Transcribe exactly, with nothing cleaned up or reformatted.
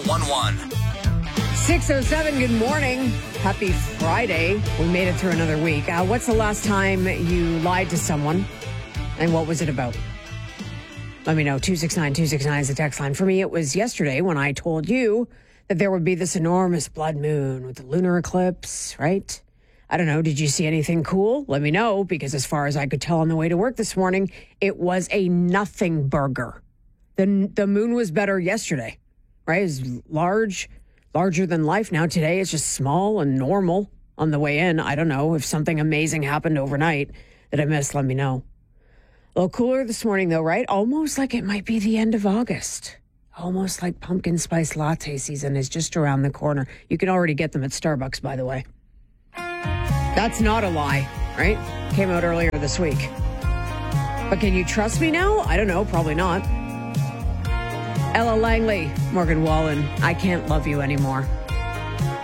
one one. six oh seven, good morning. Happy Friday. We made it through another week. Uh, what's the last time you lied to someone, and what was it about? Let me know. two six nine, two six nine is the text line. For me, it was yesterday when I told you that there would be this enormous blood moon with the lunar eclipse, right? I don't know. Did you see anything cool? Let me know, because as far as I could tell on the way to work this morning, it was a nothing burger. The, the moon was better yesterday, right? It was large, larger than life. Now today it's just small and normal on the way in. I don't know if something amazing happened overnight that I missed. Let me know. A little cooler this morning though, right? Almost like it might be the end of August. Almost like pumpkin spice latte season is just around the corner. You can already get them at Starbucks, by the way. That's not a lie, right? Came out earlier this week. But can you trust me now? I don't know. Probably not. Ella Langley, Morgan Wallen, I Can't Love You Anymore.